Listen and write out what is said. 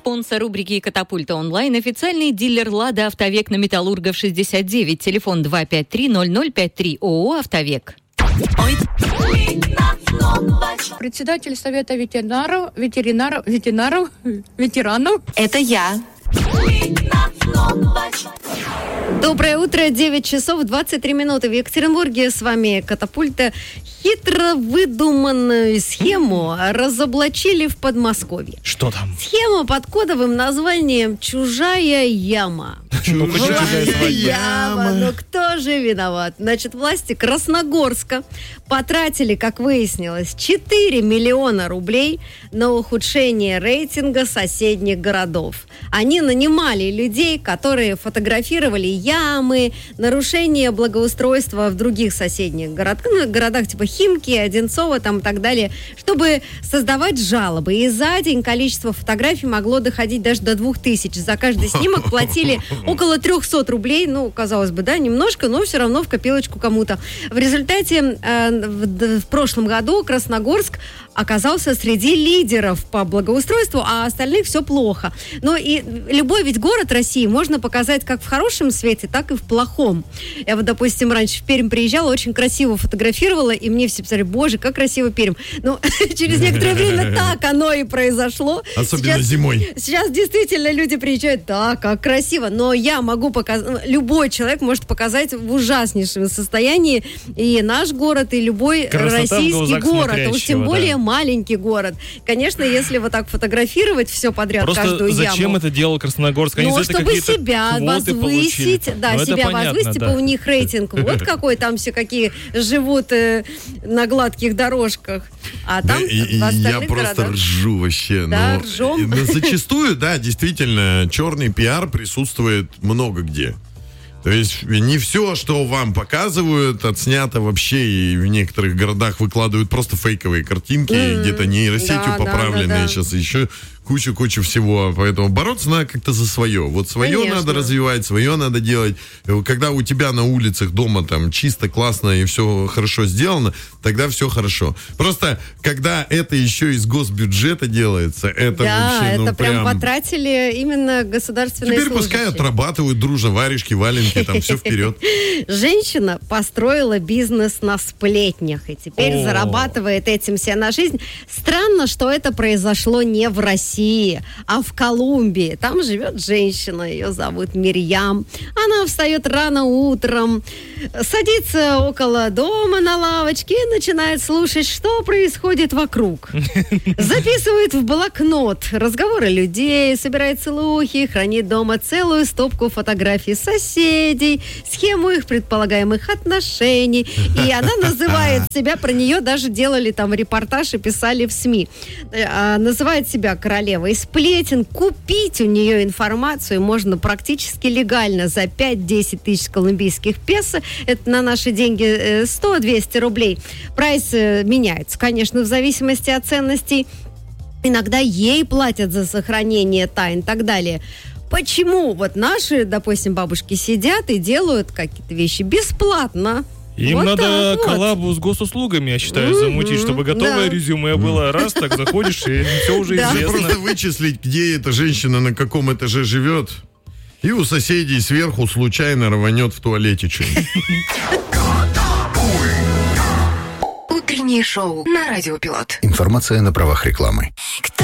Спонсор рубрики «Катапульта онлайн» — официальный дилер «Лада Автовек» на Металлургов 69. Телефон 253-0053. ООО «Автовек». Председатель Совета ветеранов. Это я. Доброе утро, 9 часов 23 минуты. В Екатеринбурге с вами «Катапульта». Хитро выдуманную схему разоблачили в Подмосковье. Что там? Схема под кодовым названием «Чужая яма». Чужая яма. Ну кто же виноват? Значит, власти Красногорска потратили, как выяснилось, 4 миллиона рублей на ухудшение рейтинга соседних городов. Они нанимали людей, которые фотографировали ямы, нарушение благоустройства в других соседних городах типа Химки, Одинцово там и так далее, чтобы создавать жалобы. И за день количество фотографий могло доходить даже до 2000. За каждый снимок платили около 300 рублей. Ну, казалось бы, да, немножко, но все равно в копилочку кому-то. В результате в прошлом году Красногорск оказался среди лидеров по благоустройству, а остальных все плохо. Но и любой ведь город России можно показать как в хорошем свете, так и в плохом. Я вот, допустим, раньше в Пермь приезжала, очень красиво фотографировала, и мне все писали: боже, как красиво Пермь. Ну, через некоторое время так оно и произошло. Особенно зимой. Сейчас действительно люди приезжают: да, как красиво. Но я могу показать, любой человек может показать в ужаснейшем состоянии и наш город, и любой Красота российский город. А уж тем более да. Маленький город. Конечно, если вот так фотографировать все подряд, просто каждую яму. Зачем это делал Красногорск? Они Чтобы себя возвысить. Да, ну, себя возвысить, типа у них рейтинг. Вот какой там все какие живут на гладких дорожках. А там в остальных я просто городах ржу вообще. Да, ржем. Зачастую, да, действительно, черный пиар присутствует много где. То есть не все, что вам показывают, отснято вообще, и в некоторых городах выкладывают просто фейковые картинки, где-то нейросетью поправленные, сейчас еще кучу всего. Поэтому бороться надо как-то за свое. Вот свое надо развивать, свое надо делать. Когда у тебя на улицах дома там чисто, классно и все хорошо сделано, тогда все хорошо. Просто когда это еще из госбюджета делается, это вообще, это прям потратили именно государственные служащие. Теперь пускай отрабатывают дружно варежки, валенки, там все вперед. Женщина построила бизнес на сплетнях и теперь зарабатывает этим себе на жизнь. Странно, что это произошло не в России, а в Колумбии. Там живет женщина, ее зовут Мирьям. Она встает рано утром, садится около дома на лавочке и начинает слушать, что происходит вокруг. Записывает в блокнот разговоры людей, собирает слухи, хранит дома целую стопку фотографий соседей, схему их предполагаемых отношений. И она называет себя, про нее даже делали там репортаж и писали в СМИ. Называет себя королевой сплетен. Купить у нее информацию можно практически легально за 5-10 тысяч колумбийских песо. Это на наши деньги 100-200 рублей. Прайс меняется, конечно, в зависимости от ценностей. Иногда ей платят за сохранение тайн и так далее. Почему вот наши, допустим, бабушки сидят и делают какие-то вещи бесплатно? Им вот надо коллабу с госуслугами, я считаю, замутить, чтобы готовое резюме было. Раз, так заходишь, и все уже известно. Просто вычислить, где эта женщина, на каком этаже живет, и у соседей сверху случайно рванет в туалете что-нибудь. Утреннее шоу на Радио Пилот. Информация на правах рекламы.